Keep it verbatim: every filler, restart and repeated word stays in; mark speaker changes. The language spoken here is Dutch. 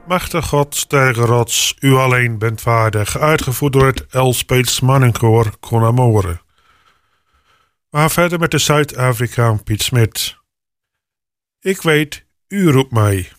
Speaker 1: Machtig God, sterke rots, u alleen bent vaardig, uitgevoerd door het Elspeets mannenkoor Con Amore. We gaan verder met de Zuid-Afrikaan Piet Smit. Ik weet, u roept mij.